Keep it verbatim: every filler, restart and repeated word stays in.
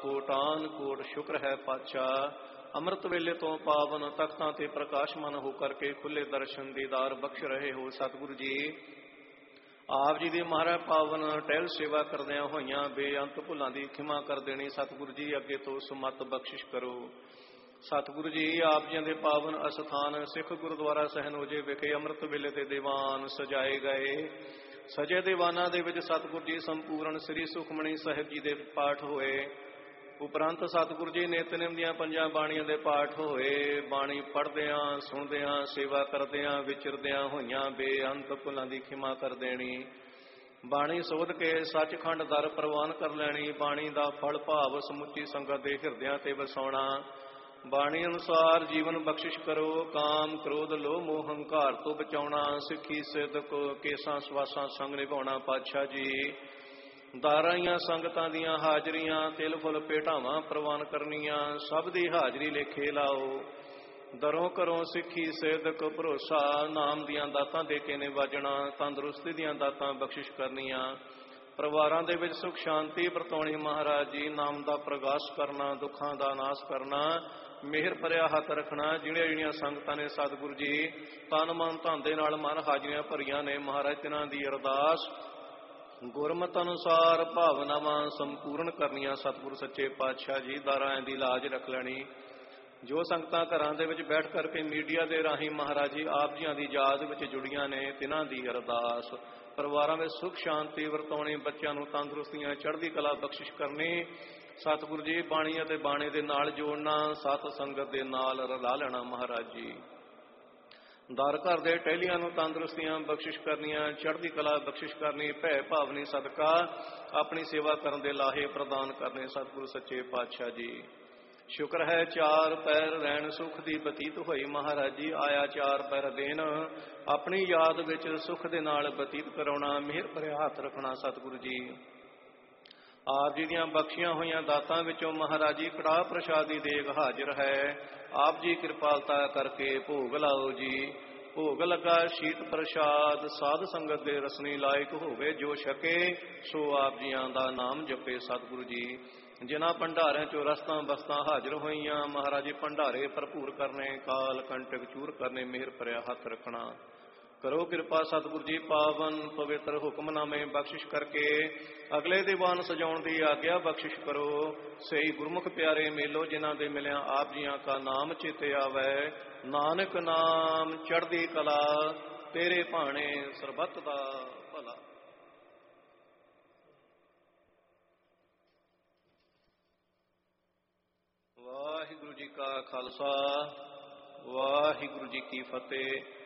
ਕੋਟਾਨ ਕੋਟ ਸ਼ੁਕਰ ਹੈ ਪਾਤਸ਼ਾਹ। ਅੰਮ੍ਰਿਤ ਵੇਲੇ ਤੋਂ ਪਾਵਨ ਤਖਤਾਂ ਤੇ ਪ੍ਰਕਾਸ਼ਮਾਨ ਹੋ ਕਰਕੇ ਖੁੱਲੇ ਦਰਸ਼ਨ ਦੀਦਾਰ ਬਖਸ਼ ਰਹੇ ਹੋ ਸਤਿਗੁਰੂ ਜੀ। ਆਪ ਜੀ ਦੀ ਮਹਾਰਾਜ ਪਾਵਨ ਟਹਿਲ ਸੇਵਾ ਕਰਦਿਆਂ ਹੋਈਆਂ ਬੇਅੰਤ ਭੁੱਲਾਂ ਦੀ ਖਿਮਾ ਕਰ ਦੇਣੀ ਸਤਿਗੁਰੂ ਜੀ। ਅੱਗੇ ਤੋਂ ਸੁਮਤ ਬਖਸ਼ਿਸ਼ ਕਰੋ ਸਤਿਗੁਰੂ ਜੀ। ਆਪ ਜੀ ਦੇ ਪਾਵਨ ਅਸਥਾਨ ਸਿੱਖ ਗੁਰਦੁਆਰਾ ਸਹਿਨੋਜੇ ਵਿਖੇ ਅੰਮ੍ਰਿਤ ਵੇਲੇ ਦੇ ਦੀਵਾਨ ਸਜਾਏ ਗਏ। ਸਜੇ ਦੀਵਾਨਾਂ ਦੇ ਵਿੱਚ ਸਤਿਗੁਰੂ ਜੀ ਸੰਪੂਰਨ ਸ੍ਰੀ ਸੁਖਮਣੀ ਸਾਹਿਬ ਜੀ ਦੇ ਪਾਠ ਹੋਏ। ਉਪਰੰਤ ਸਤਿਗੁਰੂ ਜੀ ਨਿਤਨੇਮ ਦੀਆਂ ਪੰਜਾਂ ਬਾਣੀਆਂ ਦੇ ਪਾਠ ਹੋਏ। ਬਾਣੀ ਪੜ੍ਹਦਿਆਂ ਸੁਣਦਿਆਂ ਸੇਵਾ ਕਰਦਿਆਂ ਵਿਚਰਦਿਆਂ ਹੋਈਆਂ ਬੇਅੰਤ ਭੁੱਲਾਂ ਦੀ ਖਿਮਾ ਕਰ ਦੇਣੀ। ਬਾਣੀ ਸੋਧ ਕੇ ਸੱਚਖੰਡ ਦਰ ਪ੍ਰਵਾਨ ਕਰ ਲੈਣੀ। ਬਾਣੀ ਦਾ ਫਲ ਭਾਵ ਸਮੁੱਚੀ ਸੰਗਤ ਦੇ ਹਿਰਦਿਆਂ ਤੇ ਵਸਾਉਣਾ। ਬਾਣੀ ਅਨੁਸਾਰ ਜੀਵਨ ਬਖਸ਼ਿਸ਼ ਕਰੋ। ਕਾਮ ਕ੍ਰੋਧ ਲੋਭ ਮੋਹ ਹੰਕਾਰ ਤੋਂ ਬਚਾਉਣਾ। ਸਿੱਖੀ ਸਿੱਧਕ ਕੇਸਾਂ ਸਵਾਸਾਂ ਸੰਗ ਨਿਭਾਉਣਾ ਪਾਤਸ਼ਾਹ ਜੀ। ਦਾਰਾਈਆਂ ਸੰਗਤਾਂ ਦੀਆਂ ਹਾਜ਼ਰੀਆਂ ਤਿਲ ਫੁੱਲ ਭੇਟਾਵਾਂ ਪ੍ਰਵਾਨ ਕਰਨੀਆਂ। ਸਭ ਦੀ ਹਾਜ਼ਰੀ ਲੇਖੇ ਲਾਓ। ਦਰੋਂ ਘਰੋਂ ਸਿੱਖੀ ਸਿੱਧਕ ਭਰੋਸਾ ਨਾਮ ਦੀਆਂ ਦਾਤਾਂ ਦੇ ਕੇ ਨਿਵਾਜਣਾ। ਤੰਦਰੁਸਤੀ ਦੀਆਂ ਦਾਤਾਂ ਬਖਸ਼ਿਸ਼ ਕਰਨੀਆਂ। ਪਰਿਵਾਰਾਂ ਦੇ ਵਿੱਚ ਸੁਖ ਸ਼ਾਂਤੀ ਵਰਤਾਉਣੀ ਮਹਾਰਾਜ ਜੀ। ਨਾਮ ਦਾ ਪ੍ਰਗਾਸ਼ ਕਰਨਾ ਦੁੱਖਾਂ ਦਾ ਨਾਸ਼ ਕਰਨਾ। ਮਿਹਰ ਭਰਿਆ ਹੱਥ ਰੱਖਣਾ। ਜਿਹੜੀਆਂ ਜਿਹੜੀਆਂ ਸੰਗਤਾਂ ਨੇ ਸਤਿਗੁਰੂ ਜੀ ਤਨ ਮਨ ਧਨ ਦੇ ਨਾਲ ਮਨ ਹਾਜ਼ਰੀਆਂ ਭਰੀਆਂ ਨੇ ਮਹਾਰਾਜ ਤਿਨਾਂ ਦੀ ਅਰਦਾਸ ਗੁਰਮਤਿ ਅਨੁਸਾਰ ਭਾਵਨਾਵਾਂ ਸੰਪੂਰਨ ਕਰਨੀਆਂ ਸਤਿਗੁਰੂ ਸੱਚੇ ਪਾਤਸ਼ਾਹ ਜੀ। ਦਾਰਾਂ ਦੀ ਲਾਜ ਰੱਖ ਲੈਣੀ। ਜੋ ਸੰਗਤਾਂ ਘਰਾਂ ਦੇ ਵਿੱਚ ਬੈਠ ਕਰਕੇ ਮੀਡੀਆ ਦੇ ਰਾਹੀਂ ਮਹਾਰਾਜ ਜੀ ਆਪ ਜੀਆਂ ਦੀ ਯਾਦ ਵਿੱਚ ਜੁੜੀਆਂ ਨੇ ਤਿਨਾਂ ਦੀ ਅਰਦਾਸ। ਪਰਿਵਾਰਾਂ ਵਿੱਚ ਸੁਖ ਸ਼ਾਂਤੀ ਵਰਤਾਉਣੀ। ਬੱਚਿਆਂ ਨੂੰ ਤੰਦਰੁਸਤੀਆਂ ਚੜ੍ਹਦੀ ਕਲਾ ਬਖਸ਼ਿਸ਼ ਕਰਨੀ ਸਤਿਗੁਰੂ ਜੀ। ਬਾਣੀ ਅਤੇ ਬਾਣੇ ਦੇ ਨਾਲ ਜੋੜਨਾ। ਸਤ ਸੰਗਤ ਦੇ ਨਾਲ ਰਲਾ ਲੈਣਾ ਮਹਾਰਾਜ ਜੀ। ਦਰ ਘਰ ਦੇ ਟਹਿਲੀਆਂ ਨੂੰ ਤੰਦਰੁਸਤੀਆਂ ਬਖਸ਼ਿਸ਼ ਕਰਨੀਆਂ। ਚੜ੍ਹਦੀ ਕਲਾ ਬਖਸ਼ਿਸ਼ ਕਰਨੀ। ਭੈ ਭਾਵਨੀ ਸਦਕਾ ਆਪਣੀ ਸੇਵਾ ਕਰਨ ਦੇ ਲਾਹੇ ਪ੍ਰਦਾਨ ਕਰਨੇ ਸਤਿਗੁਰੂ ਸੱਚੇ ਪਾਤਸ਼ਾਹ ਜੀ। ਸ਼ੁਕਰ ਹੈ ਚਾਰ ਪੈਰ ਰਹਿਣ ਸੁਖ ਦੀ ਬਤੀਤ ਹੋਈ ਮਹਾਰਾਜ ਜੀ। ਆਇਆ ਚਾਰ ਪੈਰ ਦੇਣ ਆਪਣੀ ਯਾਦ ਵਿੱਚ ਸੁਖ ਦੇ ਨਾਲ ਬਤੀਤ ਕਰਾਉਣਾ। ਮਿਹਰ ਭਰਿਆ ਹੱਥ ਰੱਖਣਾ ਸਤਿਗੁਰੂ ਜੀ। ਆਪ ਜੀ ਦੀਆਂ ਬਖਸ਼ੀਆਂ ਹੋਈਆਂ ਦਾਤਾਂ ਵਿੱਚੋਂ ਮਹਾਰਾਜ ਜੀ ਕੜਾਹ ਪ੍ਰਸ਼ਾਦ ਦੀ ਦੇਗ ਹਾਜ਼ਰ ਹੈ। ਆਪ ਜੀ ਕਿਰਪਾਲਤਾ ਕਰਕੇ ਭੋਗ ਲਾਓ ਜੀ। ਭੋਗ ਲੱਗਾ ਸ਼ੀਤ ਪ੍ਰਸ਼ਾਦ ਸਾਧ ਸੰਗਤ ਦੇ ਰਸਨੀ ਲਾਇਕ ਹੋਵੇ। ਜੋ ਛਕੇ ਸੋ ਆਪ ਜੀਆਂ ਦਾ ਨਾਮ ਜਪੇ ਸਤਿਗੁਰੂ ਜੀ। ਜਿਨ੍ਹਾਂ ਭੰਡਾਰਿਆਂ ਚੋਂ ਰਸਤਾਂ ਬਸਤਾਂ ਹਾਜ਼ਰ ਹੋਈਆਂ ਮਹਾਰਾਜ ਜੀ ਭੰਡਾਰੇ ਭਰਪੂਰ ਕਰਨੇ। ਕਾਲ ਕੰਟਕ ਚੂਰ ਕਰਨੇ। ਮਿਹਰ ਭਰਿਆ ਹੱਥ ਰੱਖਣਾ। ਕਰੋ ਕਿਰਪਾ ਸਤਿਗੁਰੂ ਜੀ। ਪਾਵਨ ਪਵਿੱਤਰ ਹੁਕਮਨਾਮੇ ਬਖਸ਼ਿਸ਼ ਕਰਕੇ ਅਗਲੇ ਦੀਵਾਨ ਸਜਾਉਣ ਦੀ ਆਗਿਆ ਬਖਸ਼ਿਸ਼ ਕਰੋ। ਸਹੀ ਗੁਰਮੁਖ ਪਿਆਰੇ ਮੇਲੋ ਜਿਨ੍ਹਾਂ ਦੇ ਮਿਲਿਆ ਆਪ ਜੀਆਂ ਕਾ ਨਾਮ ਚੇਤੇ ਆਵੈ। ਨਾਨਕ ਨਾਮ ਚੜ੍ਹਦੀ ਕਲਾ ਤੇਰੇ ਭਾਣੇ ਸਰਬੱਤ ਦਾ ਭਲਾ। ਵਾਹਿਗੁਰੂ ਜੀ ਕਾ ਖਾਲਸਾ ਵਾਹਿਗੁਰੂ ਜੀ ਕੀ ਫਤਿਹ।